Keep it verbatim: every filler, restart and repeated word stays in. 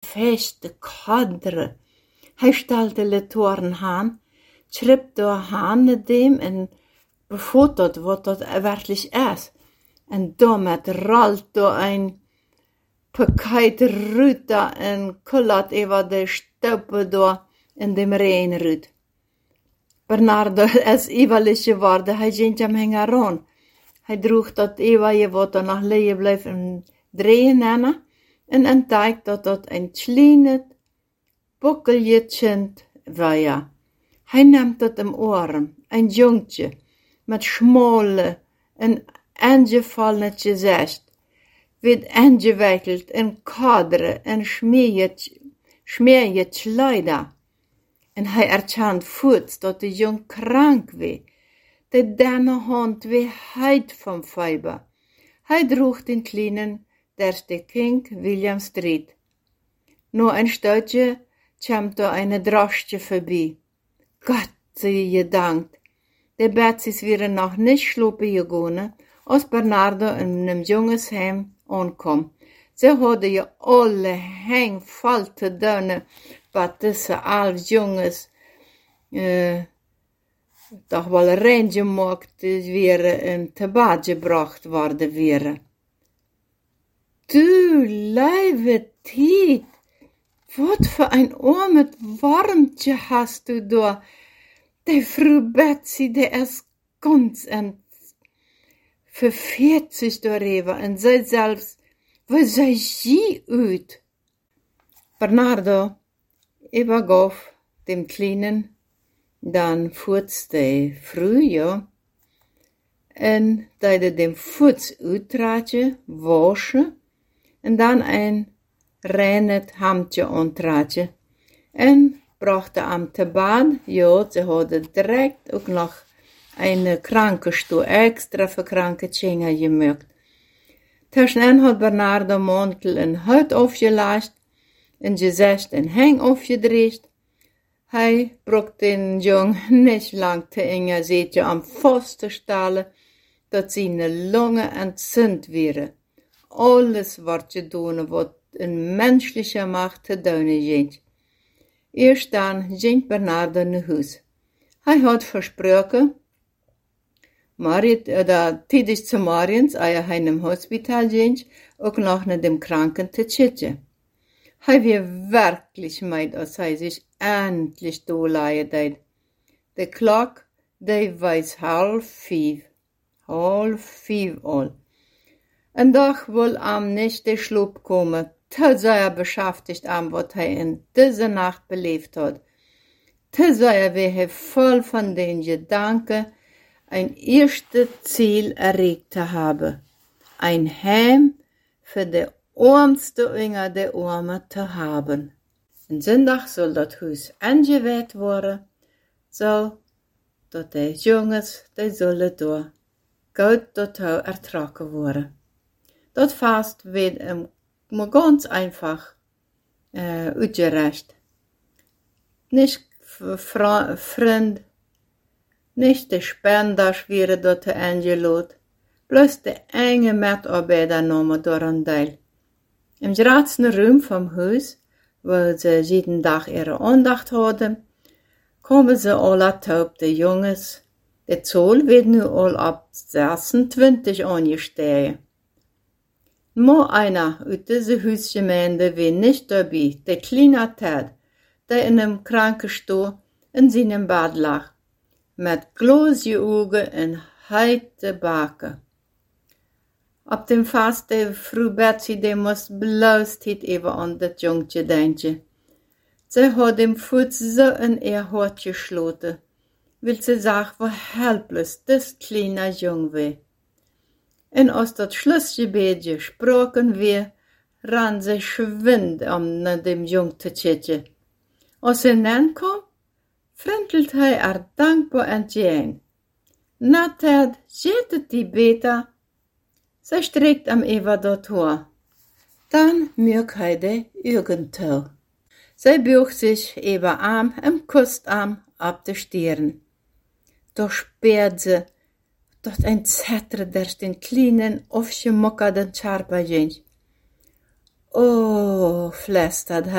feste kadre. Hij stelde de toren aan, schreef door handen dem en befotot wat dat werkelijk is. En daarmee rolt door een pakket ruta en kullert over de stoppen door in dem reenruut. Bernardo is iwalisch geworden, hij ging hem hangen aan. Hij droeg dat eeuwige wat er nog liggen bleef en draaien aan en ontdekte dat dat een kleine bokkeljetje was. Hij neemt dat im arm, een jongetje met schmale en aangevallene gezicht, werd aangewikkeld in kaderen en smerige kleider. En hij erkent voort dat de jong krank was. De dame hand was heid van fiber. Hij droeg den kleinen der de King William Street. Na een stootje kwam er een drosje voorbij. Gott sei gedankt. De Betsy's waren nog niet slopen gegaan, als Bernardo in een jongensheim aankwam. Ze hadden je alle hang vol te doen, wat deze elf jongens uh, toch wel rein gemaakt werden en te bad gebracht worden werden. Du lieve tijd, wat voor een arme warmtje hast du daar. Die Frau Betsy, die is ganz en verveert zich daarover en zij zelfs, wat zij je uit? Bernardo übergaf dem Kleinen dan voets de Frau, ja, en deed dem voets uitdraadje, waschen, en dan een reinet hamtje aantraadje, en brachte hem te bad. Ja, ze hadden direct ook nog een krankenstoel extra voor kranke kinderen gemaakt. Tussenin had Bernardo mantel en huid afgelast, en gezicht en hang afgedreest. Hij bracht den jong niet lang te enge zetje om vast te stellen dat zijn longen entzünd werden. Alles wordt gedaan wat een menselijke macht te doen is. Eerst dan ging Bernardo naar huis. Hij had versproken, Marit, dat tijdens te morgens, als hij in het hospitaal ging, ook nog naar de kranken te zitten. Hij was werkelijk meid als hij zich eindelijk doorleiden deed. De klok, die was half vijf. Half vijf al. En doch wil hem niet de sloop komen, te zeer beschäftigt aan wat hij in deze nacht beleefd had. Te zeer was hij vol van den gedanken een eerste ziel erreicht te hebben. Een heim voor de armste onder de armen te hebben. En zondag zal dat huis aangeweid worden, zo dat de jongens, die zullen door goed tot jou ertrokken worden. Dat vast werd hem maar ganz einfach uh, uitgerecht. Niet vriend, niet de spenders werden door de Angelot, plus de enge metarbeider namen door een deel. Im grootste ruim van huis, waar ze jeden dag ihre aandacht hadden, komen ze alle op de jongens. De zaal werd nu al op zesentwintig aangestegen. Maar einer uit deze huisgemeente was niet daarbij, de kleine Ted, die in een krankenstoel in zijn bed lag, met glazige ogen en heite bakken. Op dem vast de Frau Betsy, die moest beluisterd even aan dat jongetje denken. Ze had hem voet zo in haar hart gesloten, wil ze zag hoe helpless dit kleine jong was. En als dat Schlussgebet gesproken werd, ran ze schwind om naar dem jong te zitten. Als hij aankwam, vriendelt hij er dankbaar entgegen. Na tijd zit het die beter. Zij strekt hem even dat hoor. Dan merkt hij de Augen toe. Zij buigt zich even aan en kust hem op de stirn. Doch speert ze dat een zetter der den kleinen afgemokkerden Charpa ging. Oh, flüstert